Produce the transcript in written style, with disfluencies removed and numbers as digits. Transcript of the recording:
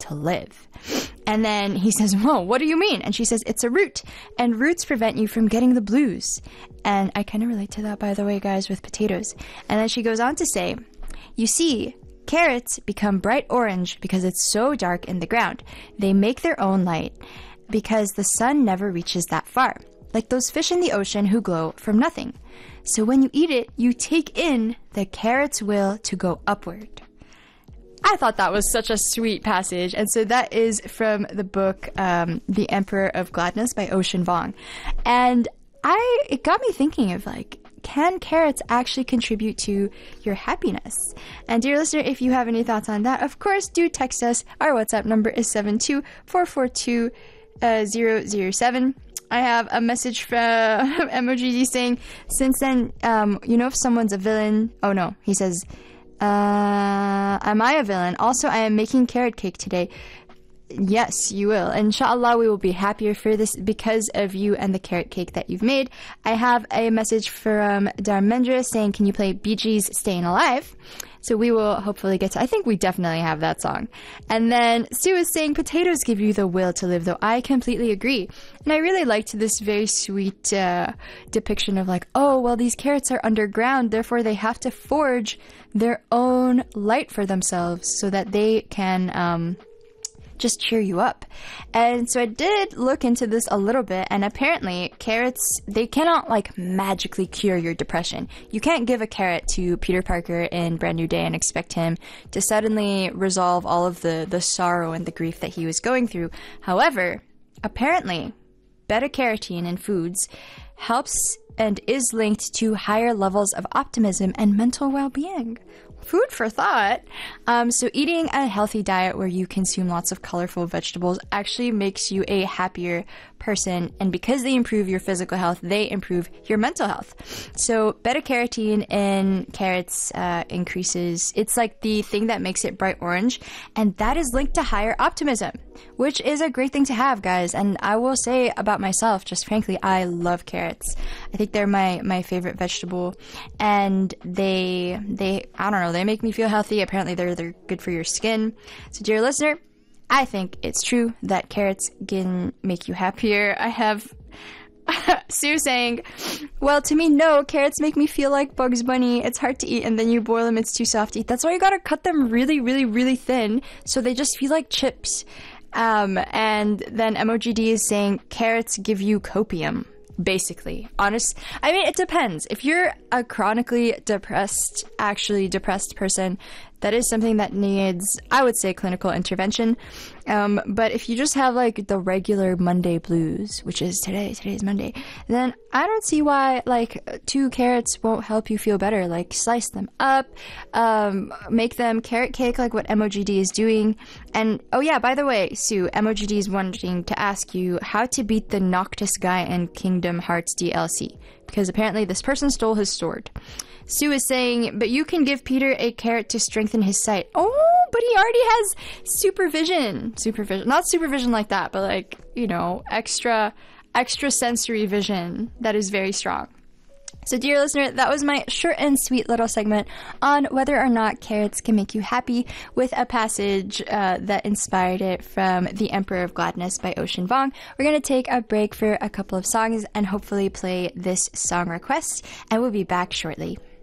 to live. And then he says, whoa, what do you mean? And she says, it's a root, and roots prevent you from getting the blues. And I kind of relate to that, by the way, guys, with potatoes. And then she goes on to say, you see, carrots become bright orange because it's so dark in the ground. They make their own light because the sun never reaches that far, like those fish in the ocean who glow from nothing. So when you eat it, you take in the carrot's will to go upward. I thought that was such a sweet passage. And so that is from the book, The Emperor of Gladness by Ocean Vuong. And it got me thinking of like, can carrots actually contribute to your happiness? And dear listener, if you have any thoughts on that, of course, do text us. Our WhatsApp number is 72442-007. I have a message from MOGD saying, since then, if someone's a villain. Oh no, he says, am I a villain? Also, I am making carrot cake today. Yes, you will. Inshallah, we will be happier for this because of you and the carrot cake that you've made. I have a message from Dharmendra saying, can you play Bee Gees' Staying Alive? So we will hopefully get to, I think we definitely have that song. And then Sue is saying, potatoes give you the will to live, though. I completely agree. And I really liked this very sweet depiction of like, oh, well, these carrots are underground, therefore they have to forge their own light for themselves so that they can just cheer you up. And so I did look into this a little bit, and apparently carrots, they cannot like magically cure your depression. You can't give a carrot to Peter Parker in Brand New Day and expect him to suddenly resolve all of the sorrow and the grief that he was going through. However, apparently beta-carotene in foods helps and is linked to higher levels of optimism and mental well-being. Food for thought. So eating a healthy diet where you consume lots of colorful vegetables actually makes you a happier person. And because they improve your physical health, they improve your mental health. So beta-carotene in carrots increases, it's like the thing that makes it bright orange. And that is linked to higher optimism, which is a great thing to have, guys. And I will say about myself, just frankly, I love carrots. I think they're my favorite vegetable. And they I don't know, they make me feel healthy. Apparently they're good for your skin. So dear listener, I think it's true that carrots can make you happier. I have Sue saying, well, to me, no, carrots make me feel like Bugs Bunny. It's hard to eat, and then you boil them, it's too soft to eat. That's why you gotta cut them really, really, really thin so they just feel like chips. And then MOGD is saying carrots give you copium. Basically. I mean, it depends. If you're a chronically depressed person, that is something that needs, I would say, clinical intervention. But if you just have like the regular Monday blues, which is today's Monday, then I don't see why like 2 carrots won't help you feel better. Like slice them up, make them carrot cake like what MOGD is doing. And oh yeah, by the way, Sue, MOGD is wanting to ask you how to beat the Noctis guy in Kingdom Hearts DLC, because apparently this person stole his sword. Sue is saying, but you can give Peter a carrot to strengthen his sight. Oh, but he already has supervision. Not supervision like that, but like, extra sensory vision that is very strong. So dear listener, that was my short and sweet little segment on whether or not carrots can make you happy, with a passage that inspired it from The Emperor of Gladness by Ocean Vuong. We're going to take a break for a couple of songs and hopefully play this song request, and we'll be back shortly.